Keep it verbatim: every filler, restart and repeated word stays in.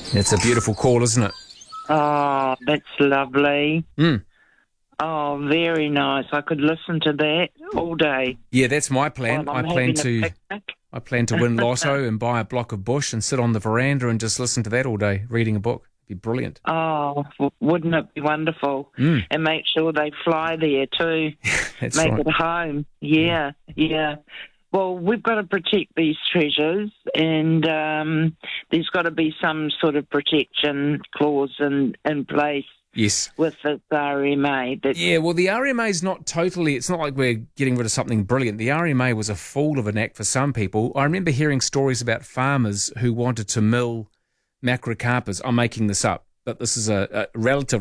It's a beautiful call, isn't it? Oh, that's lovely. Mm. Oh, very nice. I could listen to that all day. Yeah, that's my plan. while I I'm plan having a to picnic. I plan to win lotto and buy a block of bush and sit on the veranda and just listen to that all day, reading a book. It'd be brilliant. Oh, w- wouldn't it be wonderful? Mm. And make sure they fly there too. That's Make right. it home. Yeah, yeah. Well, we've got to protect these treasures, and um, there's got to be some sort of protection clause in, in place Yes. with this R M A. That, Yeah, well, the R M A is not totally, it's not like we're getting rid of something brilliant. The R M A was a fool of an act for some people. I remember hearing stories about farmers who wanted to mill macrocarpus. I'm making this up, but this is a, a relative